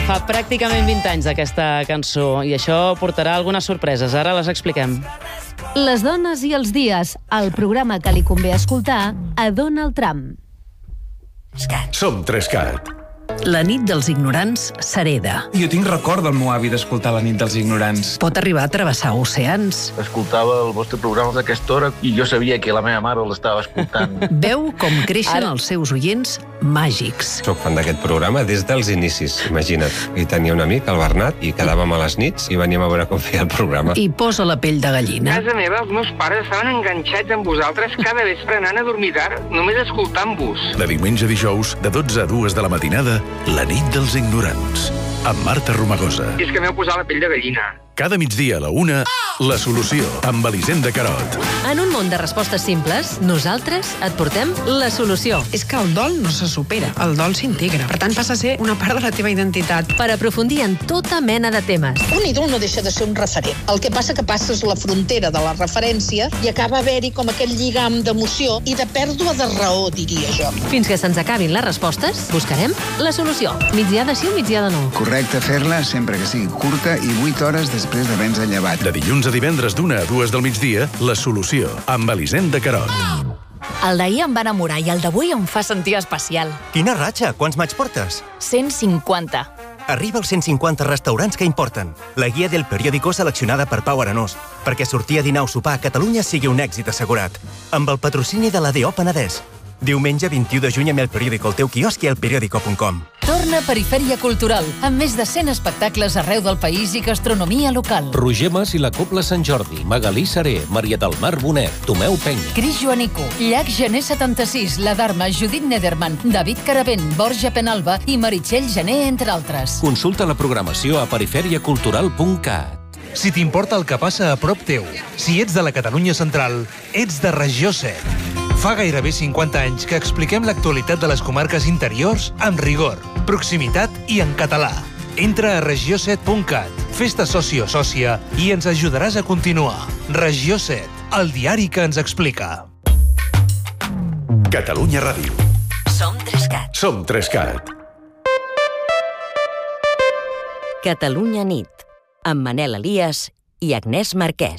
Fa pràcticament 20 anys d'aquesta cançó i això portarà algunes sorpreses. Ara les expliquem. Les dones i els dies, el programa que li convé escoltar a Donald Trump. Som 3CAT. La nit dels ignorants s'hereda. Jo tinc record del meu avi d'escoltar La nit dels ignorants. Pot arribar a travessar oceans. Escoltava el vostre programa d'aquesta hora i jo sabia que la meva mare l'estava escoltant. Veu com creixen els seus oients màgics. Soc fan d'aquest programa des dels inicis, imagina't. I tenia un amic, el Bernat, i quedàvem a les nits i veníem a veure com feia el programa. I posa la pell de gallina. A casa meva, els meus pares estaven enganxats amb vosaltres cada vespre anant a dormir tard, només escoltant-vos. De diumenge a dijous, de 12 a 2 de la matinada, La nit dels ignorants, amb Marta Romagosa. I és que m'heu posat la pell de gallina. Cada migdia a la 1, La solució, amb Elisenda Carot. En un món de respostes simples, nosaltres et portem la solució. És que el dol no se supera, el dol s'integra. Per tant, passa a ser una part de la teva identitat. Per aprofundir en tota mena de temes. Un ídol no deixa de ser un referent. El que passa que passes la frontera de la referència i acaba haver-hi com aquell lligam d'emoció i de pèrdua de raó, diria jo. Fins que se'ns acabin les respostes, buscarem la solució. Migdia de sí o migdia de no. Correcte fer-la sempre que sigui curta i 8 hores després d'haver-nos llevat. De dilluns a divendres d'1 a 2 del migdia, La solució, amb Elisenda Carot. El d'ahir em va enamorar i el d'avui em fa sentir especial. Quina ratxa? Quants maig portes? 150. Arriba als 150 restaurants que importen. La guia del periòdico seleccionada per Pau Arenós, perquè sortir a dinar o sopar a Catalunya sigui un èxit assegurat. Amb el patrocini de la DO Penedès. Diumenge 21 de juny amb el periòdico al teu quiosc i al periódico.com. Torna Perifèria Cultural, amb més de 100 espectacles arreu del país i gastronomia local. Roger Mas i la Cobla Sant Jordi, Magalí Saré, Maria del Mar Bonet, Tomeu Penya. Cris Joanico, Llac Gener 76, La Dharma, Judit Nederman, David Caravent, Borja Penalba i Meritxell Gené, entre altres. Consulta la programació a periferiacultural.cat. Si t'importa el que passa a prop teu, si ets de la Catalunya central, ets de Regió 7. Fa gairebé 50 anys que expliquem l'actualitat de les comarques interiors amb rigor, proximitat i en català. Entra a regio7.cat, fes-te soci o sòcia i ens ajudaràs a continuar. Regió 7, el diari que ens explica. Catalunya Ràdio. Som 3CAT. Som 3CAT. Catalunya nit, amb Manel Elias i Agnès Marquès.